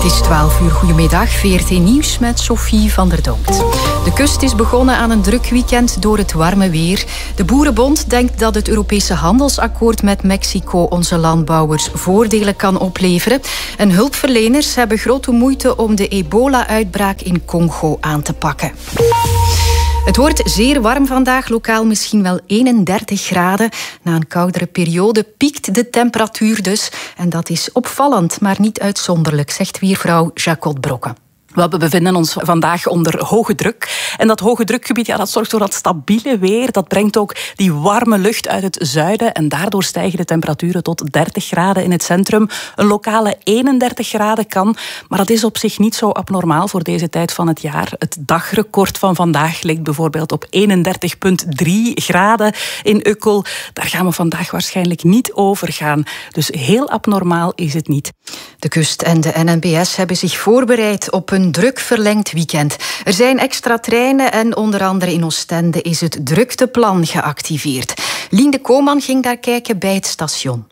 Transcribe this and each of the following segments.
Het is 12 uur. Goedemiddag. VRT Nieuws met Sophie van der Donkt. De kust is begonnen aan een druk weekend door het warme weer. De Boerenbond denkt dat het Europese handelsakkoord met Mexico onze landbouwers voordelen kan opleveren. En hulpverleners hebben grote moeite om de ebola-uitbraak in Congo aan te pakken. Het wordt zeer warm vandaag, lokaal misschien wel 31 graden. Na een koudere periode piekt de temperatuur dus. En dat is opvallend, maar niet uitzonderlijk, zegt weervrouw Jacquot Brokken. We bevinden ons vandaag onder hoge druk. En dat hoge drukgebied, dat zorgt voor dat stabiele weer. Dat brengt ook die warme lucht uit het zuiden. En daardoor stijgen de temperaturen tot 30 graden in het centrum. Een lokale 31 graden kan. Maar dat is op zich niet zo abnormaal voor deze tijd van het jaar. Het dagrecord van vandaag ligt bijvoorbeeld op 31,3 graden in Ukkel. Daar gaan we vandaag waarschijnlijk niet over gaan. Dus heel abnormaal is het niet. De Kust en de NMBS hebben zich voorbereid op een druk verlengd weekend. Er zijn extra treinen en onder andere in Oostende is het drukteplan geactiveerd. Lien de Koman ging daar kijken bij het station.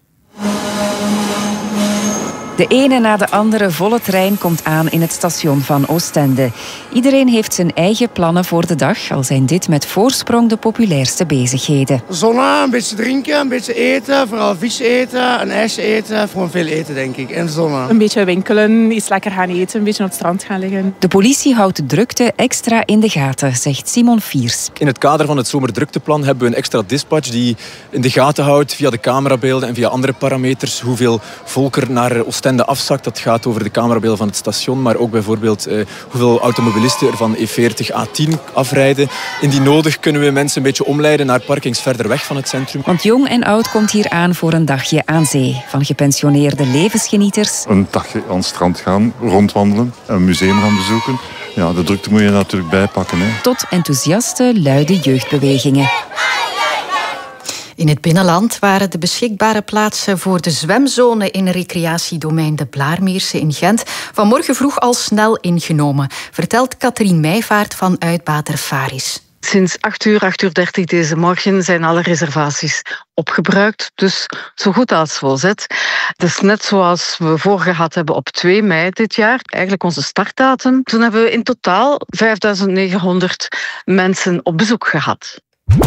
De ene na de andere volle trein komt aan in het station van Oostende. Iedereen heeft zijn eigen plannen voor de dag, al zijn dit met voorsprong de populairste bezigheden. Zonna, een beetje drinken, een beetje eten, vooral vis eten, een ijsje eten, gewoon veel eten denk ik. En zonna. Een beetje winkelen, iets lekker gaan eten, een beetje op het strand gaan liggen. De politie houdt de drukte extra in de gaten, zegt Simon Fiers. In het kader van het zomerdrukteplan hebben we een extra dispatch die in de gaten houdt via de camerabeelden en via andere parameters hoeveel volk er naar Oostende afzakt. Dat gaat over de camerabeelden van het station, maar ook bijvoorbeeld hoeveel automobilisten er van E40 A10 afrijden. Indien nodig kunnen we mensen een beetje omleiden naar parkings verder weg van het centrum. Want jong en oud komt hier aan voor een dagje aan zee. Van gepensioneerde levensgenieters. Een dagje aan het strand gaan, rondwandelen, een museum gaan bezoeken. Ja, de drukte moet je natuurlijk bijpakken. Hè. Tot enthousiaste, luide jeugdbewegingen. In het binnenland waren de beschikbare plaatsen voor de zwemzone in recreatiedomein de Blaarmeerse in Gent vanmorgen vroeg al snel ingenomen, vertelt Katrien Meijvaart van uitbater Faris. Sinds 8:30 deze morgen zijn alle reservaties opgebruikt. Dus zo goed als volzet. Het is net zoals we voorgehad hebben op 2 mei dit jaar. Eigenlijk onze startdatum. Toen hebben we in totaal 5.900 mensen op bezoek gehad.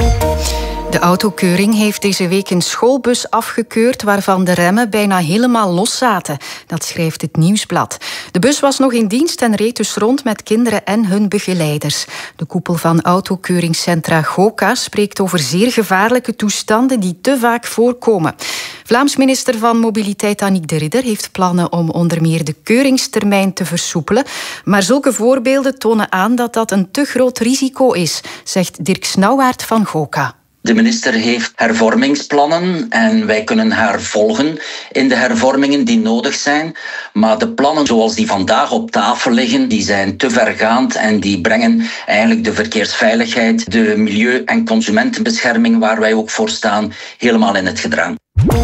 De autokeuring heeft deze week een schoolbus afgekeurd waarvan de remmen bijna helemaal los zaten. Dat schrijft het Nieuwsblad. De bus was nog in dienst en reed dus rond met kinderen en hun begeleiders. De koepel van autokeuringscentra GOCA spreekt over zeer gevaarlijke toestanden die te vaak voorkomen. Vlaams minister van Mobiliteit Annick de Ridder heeft plannen om onder meer de keuringstermijn te versoepelen. Maar zulke voorbeelden tonen aan dat dat een te groot risico is, zegt Dirk Snauwaard van GOCA. De minister heeft hervormingsplannen en wij kunnen haar volgen in de hervormingen die nodig zijn. Maar de plannen zoals die vandaag op tafel liggen, die zijn te vergaand en die brengen eigenlijk de verkeersveiligheid, de milieu- en consumentenbescherming, waar wij ook voor staan, helemaal in het gedrang.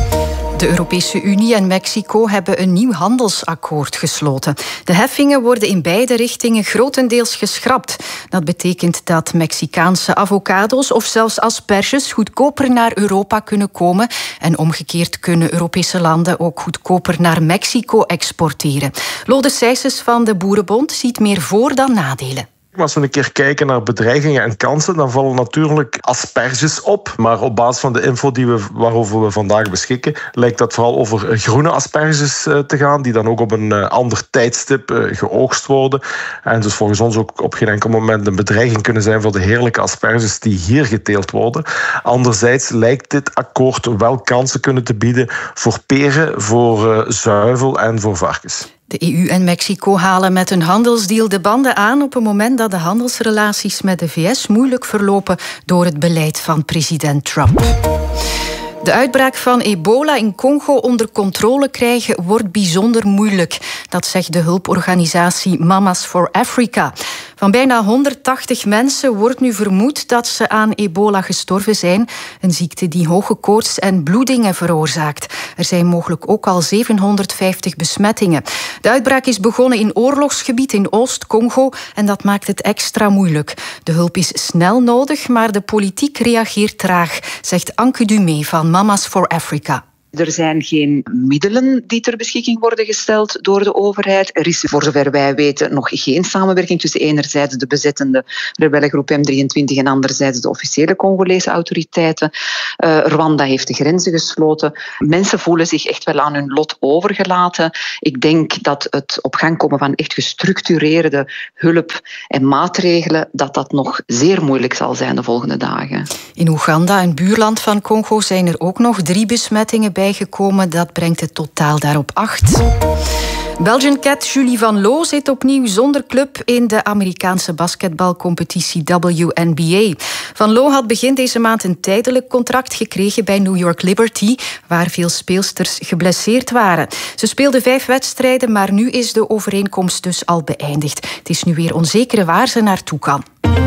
De Europese Unie en Mexico hebben een nieuw handelsakkoord gesloten. De heffingen worden in beide richtingen grotendeels geschrapt. Dat betekent dat Mexicaanse avocado's of zelfs asperges goedkoper naar Europa kunnen komen. En omgekeerd kunnen Europese landen ook goedkoper naar Mexico exporteren. Lode Sijsses van de Boerenbond ziet meer voor- dan nadelen. Als we een keer kijken naar bedreigingen en kansen, dan vallen natuurlijk asperges op. Maar op basis van de info waarover we vandaag beschikken, lijkt dat vooral over groene asperges te gaan, die dan ook op een ander tijdstip geoogst worden. En dus volgens ons ook op geen enkel moment een bedreiging kunnen zijn voor de heerlijke asperges die hier geteeld worden. Anderzijds lijkt dit akkoord wel kansen kunnen te bieden voor peren, voor zuivel en voor varkens. De EU en Mexico halen met een handelsdeal de banden aan op een moment dat de handelsrelaties met de VS moeilijk verlopen door het beleid van president Trump. De uitbraak van ebola in Congo onder controle krijgen wordt bijzonder moeilijk. Dat zegt de hulporganisatie Mamas for Africa. Van bijna 180 mensen wordt nu vermoed dat ze aan ebola gestorven zijn. Een ziekte die hoge koorts en bloedingen veroorzaakt. Er zijn mogelijk ook al 750 besmettingen. De uitbraak is begonnen in oorlogsgebied in Oost-Congo en dat maakt het extra moeilijk. De hulp is snel nodig, maar de politiek reageert traag, zegt Anke Dumé van Mamas for Africa. Er zijn geen middelen die ter beschikking worden gesteld door de overheid. Er is, voor zover wij weten, nog geen samenwerking tussen enerzijds de bezettende rebellengroep M23 en anderzijds de officiële Congolese autoriteiten. Rwanda heeft de grenzen gesloten. Mensen voelen zich echt wel aan hun lot overgelaten. Ik denk dat het op gang komen van echt gestructureerde hulp en maatregelen, dat nog zeer moeilijk zal zijn de volgende dagen. In Oeganda, een buurland van Congo, zijn er ook nog 3 besmettingen bijgekomen. Dat brengt het totaal daarop 8. Belgian Cat Julie Van Loo zit opnieuw zonder club in de Amerikaanse basketbalcompetitie WNBA. Van Loo had begin deze maand een tijdelijk contract gekregen bij New York Liberty, waar veel speelsters geblesseerd waren. Ze speelde 5 wedstrijden, maar nu is de overeenkomst dus al beëindigd. Het is nu weer onzeker waar ze naartoe kan.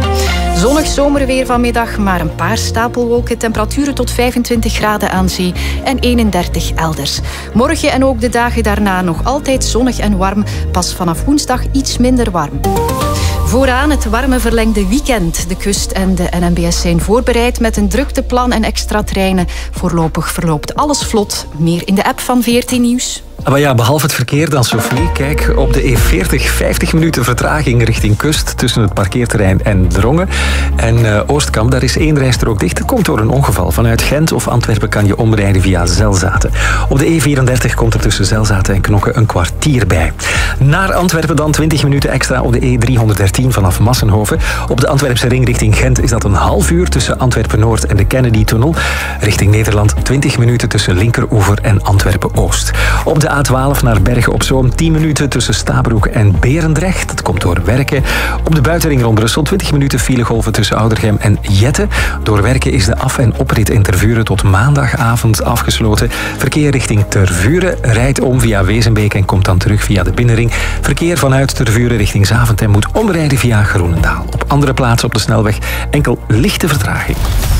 Zonnig zomerweer vanmiddag, maar een paar stapelwolken. Temperaturen tot 25 graden aan zee en 31 elders. Morgen en ook de dagen daarna nog altijd zonnig en warm. Pas vanaf woensdag iets minder warm. Vooraan het warme verlengde weekend. De kust en de NMBS zijn voorbereid met een drukteplan en extra treinen. Voorlopig verloopt alles vlot. Meer in de app van VRT Nieuws. Maar ja, behalve het verkeer dan, Sophie. Kijk, op de E40 50 minuten vertraging richting kust tussen het parkeerterrein en Drongen. En Oostkamp, daar is 1 rijstrook dicht. Dat komt door een ongeval. Vanuit Gent of Antwerpen kan je omrijden via Zelzaten. Op de E34 komt er tussen Zelzaten en Knokke een kwartier bij. Naar Antwerpen dan 20 minuten extra op de E313 vanaf Massenhoven. Op de Antwerpse ring richting Gent is dat een half uur tussen Antwerpen-Noord en de Kennedy-tunnel. Richting Nederland 20 minuten tussen Linkeroever en Antwerpen-Oost. Op de A12 naar Bergen op Zoom 10 minuten tussen Stabroek en Berendrecht. Dat komt door werken. Op de buitenring rond Brussel 20 minuten filegolven tussen Oudergem en Jette. Door werken is de af- en oprit in Tervuren tot maandagavond afgesloten. Verkeer richting Tervuren rijdt om via Wezenbeek en komt dan terug via de binnenring. Verkeer vanuit Tervuren richting Zaventem moet omrijden via Groenendaal. Op andere plaatsen op de snelweg enkel lichte vertraging.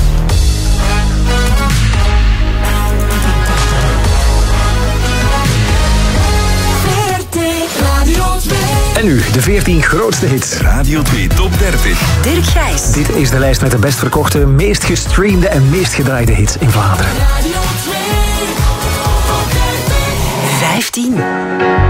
En nu, de 14 grootste hits. Radio 2 Top 30. Dirk Gijs. Dit is de lijst met de best verkochte, meest gestreamde en meest gedraaide hits in Vlaanderen. Radio 2 Top 30. 15.